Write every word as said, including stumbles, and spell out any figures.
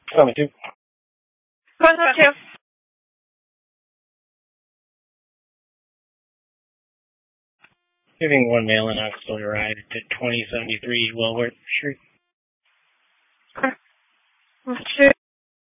Coming two. Coming two. Giving one mail in auxiliary ride to twenty seventy-three Wilworth Street. Two.